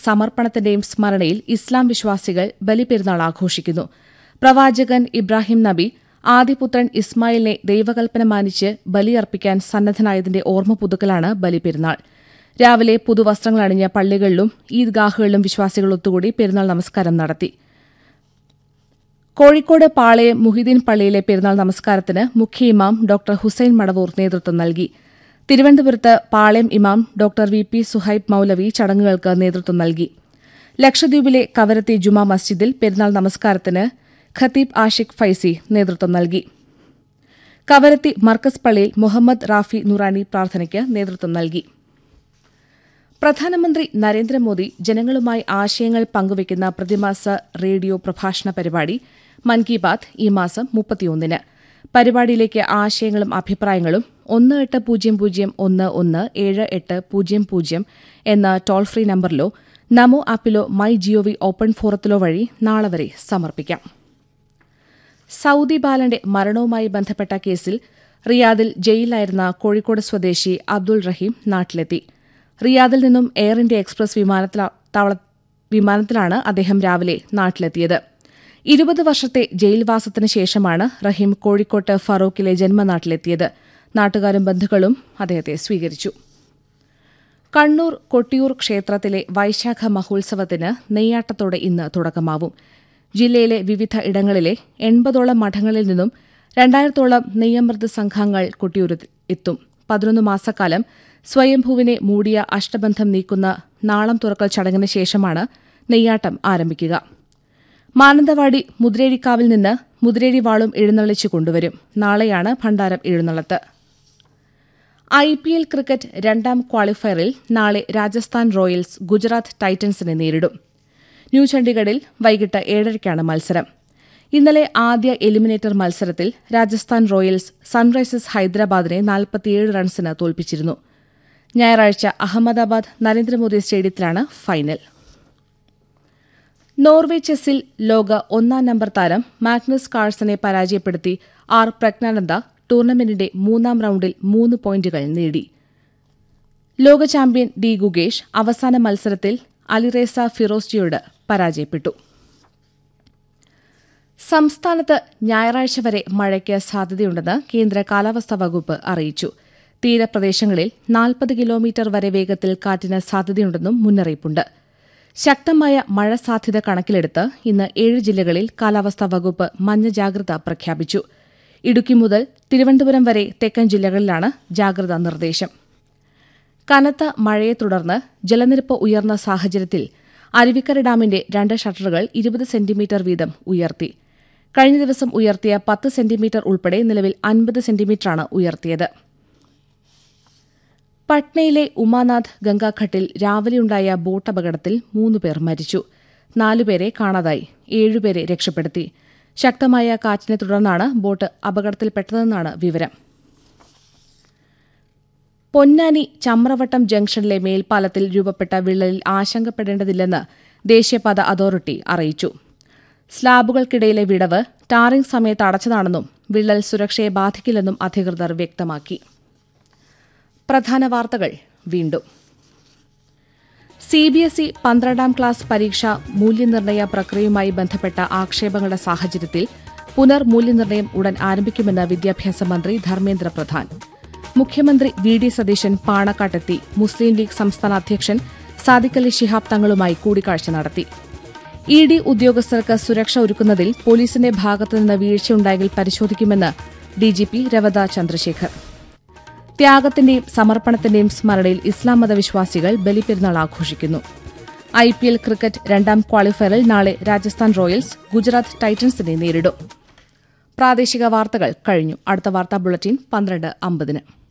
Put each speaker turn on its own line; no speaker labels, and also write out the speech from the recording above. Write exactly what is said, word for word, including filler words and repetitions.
സമർപ്പണത്തിന്റെയും സ്മരണയിൽ ഇസ്ലാം വിശ്വാസികൾ ബലിപെരുന്നാൾ ആഘോഷിക്കുന്നു. പ്രവാചകൻ ഇബ്രാഹിം നബി ആദിപുത്രൻ ഇസ്മായിലിനെ ദൈവകൽപ്പന മാനിച്ച് ബലിയർപ്പിക്കാൻ സന്നദ്ധനായതിന്റെ ഓർമ്മ പുതുക്കലാണ് ബലിപെരുന്നാൾ. രാവിലെ പുതുവസ്ത്രങ്ങൾ അണിഞ്ഞ പള്ളികളിലും ഈദ്ഗാഹുകളിലും വിശ്വാസികൾ ഒത്തുകൂടി പെരുന്നാൾ നമസ്കാരം നടത്തി. കോഴിക്കോട് പാളയം മുഹിദ്ദീൻ പള്ളിയിലെ പെരുന്നാൾ നമസ്കാരത്തിന് മുഖ്യ ഇമാം ഡോക്ടർ ഹുസൈൻ മടവൂർ നേതൃത്വം നൽകി. തിരുവനന്തപുരത്ത് പാളയം ഇമാം ഡോക്ടർ വി പി സുഹൈബ് മൌലവി ചടങ്ങുകൾക്ക് നേതൃത്വം നൽകി. ലക്ഷദ്വീപിലെ കവരത്തി ജുമാ മസ്ജിദിൽ പെരുന്നാൾ നമസ്കാരത്തിന് ഖത്തീബ് ആഷിഖ് ഫൈസി നേതൃത്വം നൽകി. കവരത്തി മർക്കസ് പള്ളിയിൽ മുഹമ്മദ് റാഫി നൂറാനി പ്രാർത്ഥനയ്ക്ക് നേതൃത്വം നൽകി. പ്രധാനമന്ത്രി നരേന്ദ്രമോദി ജനങ്ങളുമായി ആശയങ്ങൾ പങ്കുവയ്ക്കുന്ന പ്രതിമാസ റേഡിയോ പ്രഭാഷണ പരിപാടി മൻ കി ബാത് ഈ മാസം മുപ്പത്തിയൊന്നിന്. പരിപാടിയിലേക്ക് ആശയങ്ങളും അഭിപ്രായങ്ങളും ഒന്ന് എട്ട് പൂജ്യം പൂജ്യം ഒന്ന് ഒന്ന് ഏഴ് എട്ട് പൂജ്യം പൂജ്യം എന്ന toll free നമ്പറിലോ Namo ആപ്പിലോ my G O V open ഫോറത്തിലോ വഴി നാളെ വരെ സമർപ്പിക്കാം. സൌദി ബാലന്റെ മരണവുമായി ബന്ധപ്പെട്ട കേസിൽ റിയാദിൽ ജയിലിലായിരുന്ന കോഴിക്കോട് സ്വദേശി അബ്ദുൾ റഹീം നാട്ടിലെത്തി. റിയാദിൽ നിന്നും എയർ ഇന്ത്യ എക്സ്പ്രസ് വിമാനത്തിലാണ് അദ്ദേഹം രാവിലെ നാട്ടിലെത്തിയത്. ഇരുപത് വർഷത്തെ ജയിൽവാസത്തിന് ശേഷമാണ് റഹീം കോഴിക്കോട്ട് ഫറൂഖിലെ ജന്മനാട്ടിലെത്തിയത്. നാട്ടുകാരും ബന്ധുക്കളും അദ്ദേഹത്തെ സ്വീകരിച്ചു. കണ്ണൂർ കൊട്ടിയൂർ ക്ഷേത്രത്തിലെ വൈശാഖ മഹോത്സവത്തിന് നെയ്യാട്ടത്തോടെ ഇന്ന് തുടക്കമാവും. ജില്ലയിലെ വിവിധ ഇടങ്ങളിലെ എൺപതോളം മഠങ്ങളിൽ നിന്നും രണ്ടായിരത്തോളം നെയ്യമൃത് സംഘങ്ങൾ കൊട്ടിയൂരിൽ എത്തും. പതിനൊന്ന് മാസക്കാലം സ്വയംഭൂവിനെ മൂടിയ അഷ്ടബന്ധം നീക്കുന്ന നാളം തുറക്കൽ ചടങ്ങിന് ശേഷമാണ് നെയ്യാട്ടം ആരംഭിക്കുക. മാനന്തവാടി മുതിരേഴിക്കാവിൽ നിന്ന് മുതിരേഴി വാളും എഴുന്നള്ളിച്ചു കൊണ്ടുവരും. നാളെയാണ് ഭണ്ഡാരം എഴുന്നള്ളത്ത്. ഐ പി എൽ ക്രിക്കറ്റ് രണ്ടാം ക്വാളിഫയറിൽ നാളെ രാജസ്ഥാൻ റോയൽസ് ഗുജറാത്ത് ടൈറ്റൻസിനെ നേരിടും. ന്യൂ ചണ്ഡിഗഡിൽ വൈകിട്ട് ഏഴരയ്ക്കാണ് മത്സരം. ഇന്നലെ ആദ്യ എലിമിനേറ്റർ മത്സരത്തിൽ രാജസ്ഥാൻ റോയൽസ് സൺറൈസേഴ്സ് ഹൈദരാബാദിനെ നാൽപ്പത്തിയേഴ് റൺസിന് തോൽപ്പിച്ചിരുന്നു. ഞായറാഴ്ച അഹമ്മദാബാദ് നരേന്ദ്രമോദി സ്റ്റേഡിയത്തിലാണ് ഫൈനൽ. നോർവേ ചെസ്സിൽ ലോക ഒന്നാം നമ്പർ താരം മാഗ്നസ് കാൾസനെ പരാജയപ്പെടുത്തി ആർ പ്രജ്ഞാനന്ദ ടൂർണമെന്റിന്റെ മൂന്നാം റൌണ്ടിൽ മൂന്ന് പോയിന്റുകൾ നേടി. ലോക ചാമ്പ്യൻ ഡി ഗുഗേഷ് അവസാന മത്സരത്തിൽ അലിറേസ ഫിറോസ്റ്റിയോട് പരാജയപ്പെട്ടു. സംസ്ഥാനത്ത് ഞായറാഴ്ച വരെ മഴയ്ക്ക് സാധ്യതയുണ്ടെന്ന് കേന്ദ്ര കാലാവസ്ഥാ വകുപ്പ് അറിയിച്ചു. തീരപ്രദേശങ്ങളിൽ നാൽപ്പത് കിലോമീറ്റർ വരെ വേഗത്തിൽ കാറ്റിന് സാധ്യതയുണ്ടെന്നും മുന്നറിയിപ്പുണ്ട്. ശക്തമായ മഴ സാധ്യത കണക്കിലെടുത്ത് ഇന്ന് ഏഴ് ജില്ലകളിൽ കാലാവസ്ഥാ വകുപ്പ് മഞ്ഞ ജാഗ്രത പ്രഖ്യാപിച്ചു. ഇടുക്കി മുതൽ തിരുവനന്തപുരം വരെ തെക്കൻ ജില്ലകളിലാണ് ജാഗ്രതാ നിർദ്ദേശം. കനത്ത മഴയെ തുടർന്ന് ജലനിരപ്പ് ഉയർന്ന സാഹചര്യത്തിൽ അരുവിക്കര ഡാമിന്റെ രണ്ട് ഷട്ടറുകൾ ഇരുപത് സെന്റിമീറ്റർ വീതം ഉയർത്തി. കഴിഞ്ഞ ദിവസം ഉയർത്തിയ പത്ത് സെന്റിമീറ്റർ ഉൾപ്പെടെ നിലവിൽ അൻപത് സെന്റിമീറ്ററാണ് ഉയർത്തിയത്. പട്നയിലെ ഉമാനാഥ് ഗംഗാഘട്ടിൽ രാവിലെയുണ്ടായ ബോട്ട് അപകടത്തിൽ മൂന്നുപേർ മരിച്ചു. നാലുപേരെ കാണാതായി. ഏഴുപേരെ രക്ഷപ്പെടുത്തി. ശക്തമായ കാറ്റിനെ തുടർന്നാണ് ബോട്ട് അപകടത്തിൽപ്പെട്ടതെന്നാണ് വിവരം. പൊന്നാനി ചമ്രവട്ടം ജംഗ്ഷനിലെ മേൽപ്പാലത്തിൽ രൂപപ്പെട്ട വിള്ളലിൽ ആശങ്കപ്പെടേണ്ടതില്ലെന്ന് ദേശീയപാത അതോറിറ്റി അറിയിച്ചു. സ്ലാബുകൾക്കിടയിലെ വിടവ് ടാറിംഗ് സമയത്ത് അടച്ചതാണെന്നും വിള്ളൽ സുരക്ഷയെ ബാധിക്കില്ലെന്നും അധികൃതർ വ്യക്തമാക്കി. പ്രധാന വാർത്തകൾ വീണ്ടും. സി ബി എസ് ഇ പന്ത്രണ്ടാം ക്ലാസ് പരീക്ഷ മൂല്യനിർണ്ണയ പ്രക്രിയയുമായി ബന്ധപ്പെട്ട ആക്ഷേപങ്ങളുടെ സാഹചര്യത്തിൽ പുനർമൂല്യനിർണ്ണയം ഉടൻ ആരംഭിക്കുമെന്ന് വിദ്യാഭ്യാസ മന്ത്രി ധർമ്മേന്ദ്ര പ്രധാൻ. മുഖ്യമന്ത്രി വി ഡി സതീശൻ പാണക്കാട്ടെത്തി മുസ്ലിം ലീഗ് സംസ്ഥാന അധ്യക്ഷൻ സാദിഖ് അലി ശിഹാബ് തങ്ങളുമായി കൂടിക്കാഴ്ച നടത്തി. ഇ ഡി ഉദ്യോഗസ്ഥർക്ക് സുരക്ഷ ഒരുക്കുന്നതിൽ പോലീസിന്റെ ഭാഗത്തുനിന്ന് വീഴ്ചയുണ്ടായെങ്കിൽ പരിശോധിക്കുമെന്ന് ഡിജിപി രവത ചന്ദ്രശേഖർ. ത്യാഗത്തിന്റെയും സമർപ്പണത്തിന്റെയും സ്മരണയിൽ ഇസ്ലാം മതവിശ്വാസികൾ ബലിപെരുന്നാൾ ആഘോഷിക്കുന്നു. ഐ പി എൽ ക്രിക്കറ്റ് രണ്ടാം ക്വാളിഫയറിൽ നാളെ രാജസ്ഥാൻ റോയൽസ് ഗുജറാത്ത് ടൈറ്റൻസിനെ നേരിടും. പ്രാദേശിക വാർത്തകൾ കഴിഞ്ഞു. അടുത്ത വാർത്താ ബുള്ളറ്റിൻ പന്ത്രണ്ട് അമ്പതിന്.